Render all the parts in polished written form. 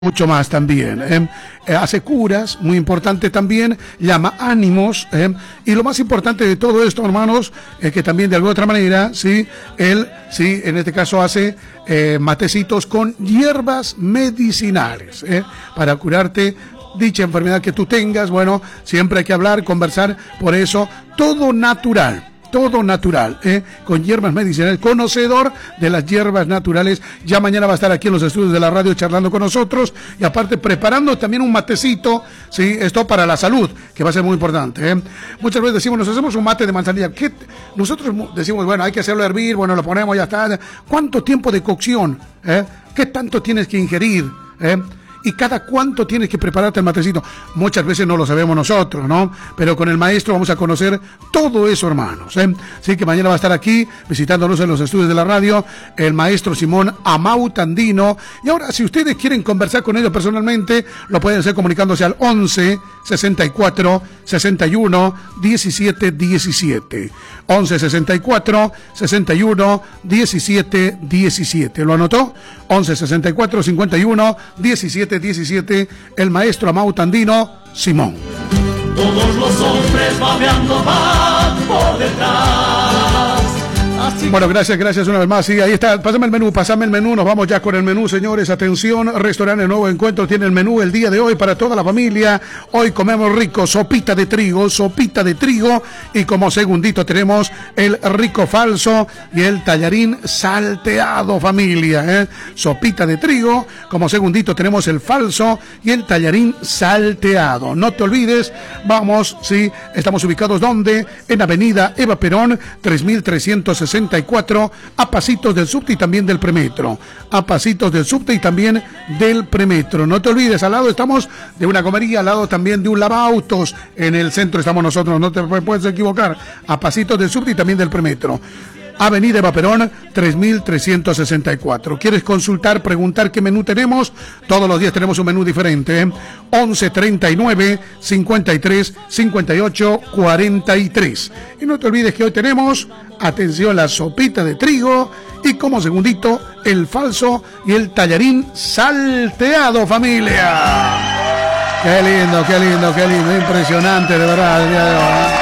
mucho más también. Hace curas, muy importante también, llama ánimos, y lo más importante de todo esto, hermanos, es que también de alguna otra manera, él en este caso hace matecitos con hierbas medicinales, para curarte dicha enfermedad que tú tengas. Bueno, siempre hay que hablar, conversar, por eso, todo natural, con hierbas medicinales, conocedor de las hierbas naturales. Ya mañana va a estar aquí en los estudios de la radio charlando con nosotros y aparte preparando también un matecito, esto para la salud, que va a ser muy importante. Muchas veces decimos, nos hacemos un mate de manzanilla, nosotros decimos, bueno, hay que hacerlo hervir, bueno, lo ponemos, ya está. ¿Cuánto tiempo de cocción? ¿Qué tanto tienes que ingerir? ¿Y cada cuánto tienes que prepararte el matecito? Muchas veces no lo sabemos nosotros, ¿no? Pero con el maestro vamos a conocer todo eso, hermanos. Así que mañana va a estar aquí, visitándonos en los estudios de la radio, el maestro Simón Amautandino. Y ahora, si ustedes quieren conversar con ellos personalmente, lo pueden hacer comunicándose al 11 64 61 17 17. 11 64 61 17 17. ¿Lo anotó? 11 64 51 17 17, el maestro Amautandino Simón. Todos los hombres babeando van por detrás. Bueno, gracias una vez más. Sí, ahí está, pásame el menú, nos vamos ya con el menú, señores. Atención, Restaurante Nuevo Encuentro tiene el menú el día de hoy para toda la familia. Hoy comemos rico, sopita de trigo, y como segundito tenemos el rico falso y el tallarín salteado, familia. Sopita de trigo, como segundito tenemos el falso y el tallarín salteado. No te olvides, vamos, estamos ubicados ¿dónde? En Avenida Eva Perón, 3364, a pasitos del subte y también del premetro. No te olvides, al lado estamos de una comería, al lado también de un lavautos. En el centro estamos nosotros, no te puedes equivocar. A pasitos del subte y también del premetro. Avenida Eva Perón, 3364. ¿Quieres consultar, preguntar qué menú tenemos? Todos los días tenemos un menú diferente. 11 39 53 58 43. Y no te olvides que hoy tenemos, atención, la sopita de trigo y como segundito el falso y el tallarín salteado, familia. Qué lindo, impresionante, de verdad, el día de hoy.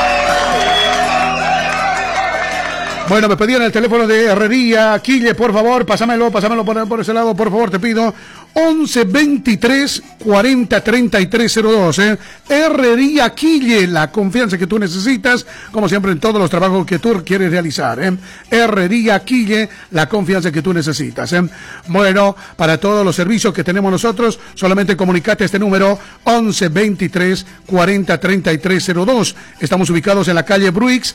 Bueno, me pedían el teléfono de Herrería Quille, por favor, pásamelo por ese lado, por favor, te pido. 11 23 40 33 02. Herrería Quille, la confianza que tú necesitas, como siempre en todos los trabajos que tú quieres realizar. Herrería Quille, la confianza que tú necesitas. Bueno, para todos los servicios que tenemos nosotros, solamente comunicate este número 11 23 40 33 02. Estamos ubicados en la calle Bruix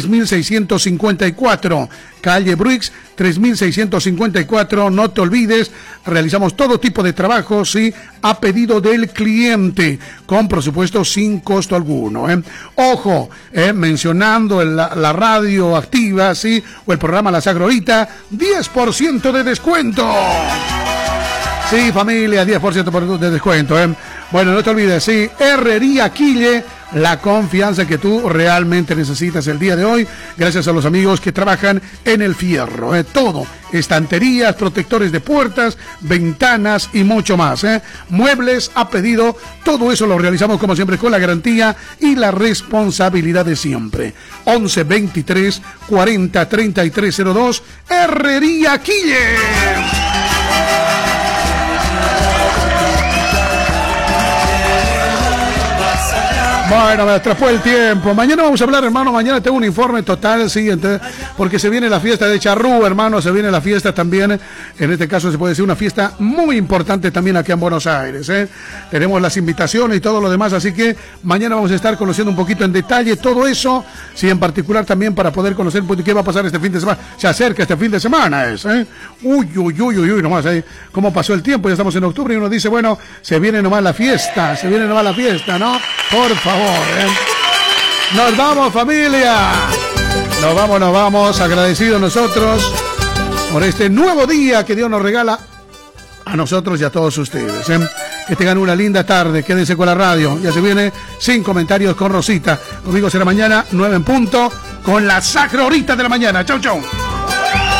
3654. Calle Bruix 3654. No te olvides, realizamos todo tipo de trabajos, a pedido del cliente, con por supuesto sin costo alguno. Ojo, mencionando la radio activa, o el programa La Sagra Horita, 10% de descuento. Sí, familia, 10% de descuento. Bueno, no te olvides, Herrería Quille, la confianza que tú realmente necesitas el día de hoy, gracias a los amigos que trabajan en el fierro. Todo, estanterías, protectores de puertas, ventanas y mucho más. Muebles a pedido, todo eso lo realizamos como siempre con la garantía y la responsabilidad de siempre. 11 23 40 33 02, Herrería Quille. Bueno, me atrapó el tiempo. Mañana vamos a hablar, hermano. Mañana tengo un informe total, porque se viene la fiesta de Charrúa, hermano. Se viene la fiesta también. En este caso se puede decir una fiesta muy importante también aquí en Buenos Aires. Tenemos las invitaciones y todo lo demás. Así que mañana vamos a estar conociendo un poquito en detalle todo eso. En particular también para poder conocer un poquito qué va a pasar este fin de semana. Se acerca este fin de semana, Uy, nomás, cómo pasó el tiempo. Ya estamos en octubre y uno dice, bueno, se viene nomás la fiesta, ¿no? Por favor. Nos vamos, familia. Nos vamos, agradecidos nosotros por este nuevo día que Dios nos regala a nosotros y a todos ustedes. Que tengan una linda tarde, quédense con la radio. Ya se viene Sin Comentarios con Rosita. Conmigo será mañana 9 en punto con la Sagra Horita de la mañana. Chau.